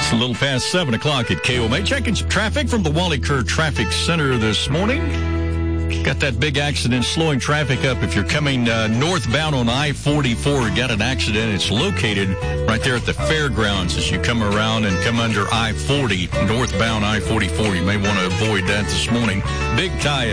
It's a little past 7 o'clock at KOMA. Checking some traffic from the Wally Kerr Traffic Center this morning. Got that big accident slowing traffic up. If you're coming northbound on I-44, got an accident. It's located right there at the fairgrounds as you come around and come under I-40, northbound I-44. You may want to avoid that this morning. Big tie